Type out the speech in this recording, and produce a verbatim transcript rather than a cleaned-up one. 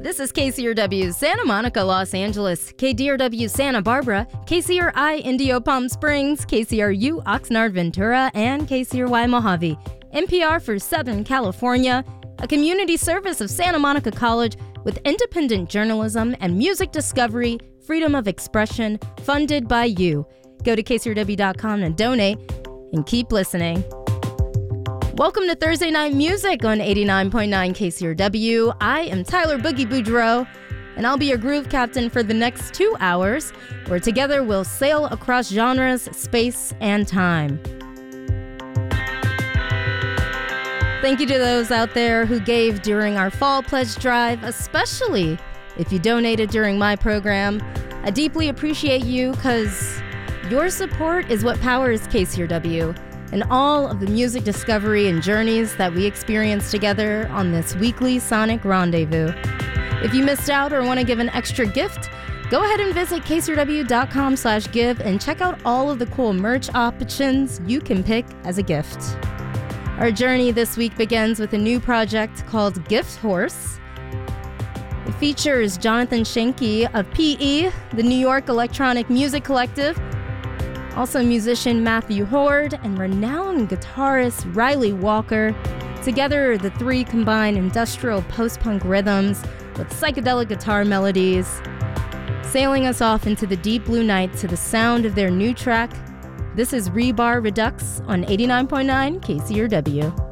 This is K C R W Santa Monica, Los Angeles, K D R W Santa Barbara, K C R I Indio Palm Springs, K C R U Oxnard Ventura, and K C R Y Mojave. N P R for Southern California, a community service of Santa Monica College with independent journalism and music discovery, freedom of expression, funded by you. Go to K C R W dot com and donate, and keep listening. Welcome to Thursday Night Music on eighty-nine point nine K C R W. I am Tyler Boogie Boudreau, and I'll be your groove captain for the next two hours, where together we'll sail across genres, space, and time. Thank you to those out there who gave during our Fall Pledge Drive, especially if you donated during my program. I deeply appreciate you because your support is what powers K C R W and all of the music discovery and journeys that we experience together on this weekly Sonic Rendezvous. If you missed out or want to give an extra gift, go ahead and visit K C R W dot com slash give and check out all of the cool merch options you can pick as a gift. Our journey this week begins with a new project called Gift Horse. It features Jonathan Shanky of P E, the New York Electronic Music Collective, also musician Matthew Horde, and renowned guitarist Riley Walker. Together, the three combine industrial post-punk rhythms with psychedelic guitar melodies, sailing us off into the deep blue night to the sound of their new track. This is Rebar Redux on eighty-nine point nine K C R W.